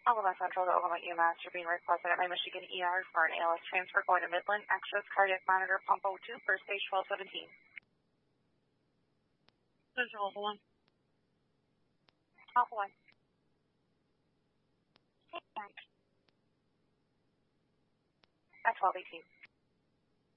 Alabama Central to Oklahoma EMS. You're being requested at my Michigan ER for an ALS transfer going to Midland. Access cardiac monitor pump O2 for stage 1217. Central Alpha 1. Alpha 1. At 1218.